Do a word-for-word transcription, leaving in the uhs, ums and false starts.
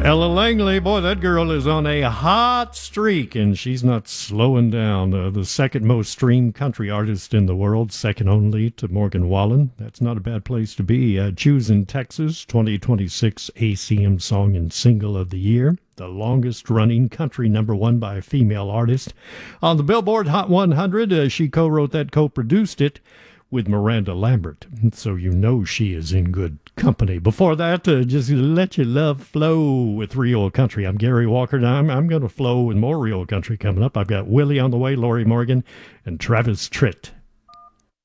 Ella Langley, boy, that girl is on a hot streak, and she's not slowing down. Uh, the second most streamed country artist in the world, second only to Morgan Wallen. That's not a bad place to be. Uh, Choosing Texas, twenty twenty-six A C M Song and Single of the Year. The longest-running country number one by a female artist. On the Billboard Hot one hundred, uh, she co-wrote that, co-produced it with Miranda Lambert, so you know she is in good company. Before that, uh, just let your love flow with real country. I'm Gary Walker, and I'm, I'm going to flow with more real country coming up. I've got Willie on the way, Lori Morgan, and Travis Tritt.